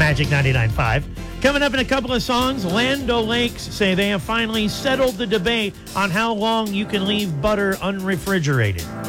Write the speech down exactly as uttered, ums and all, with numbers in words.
Magic ninety-nine point five. Coming up in a couple of songs, Land O'Lakes say they have finally settled the debate on how long you can leave butter unrefrigerated.